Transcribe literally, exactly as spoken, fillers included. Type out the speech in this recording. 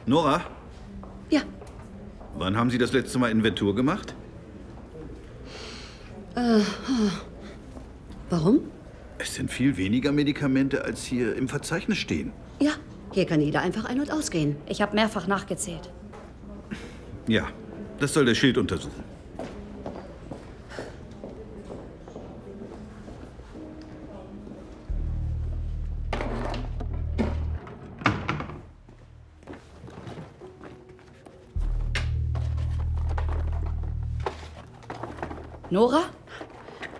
Nora? Ja. Wann haben Sie das letzte Mal Inventur gemacht? Äh, warum? Es sind viel weniger Medikamente, als hier im Verzeichnis stehen. Ja, hier kann jeder einfach ein- und ausgehen. Ich habe mehrfach nachgezählt. Ja, das soll der Schild untersuchen. Nora?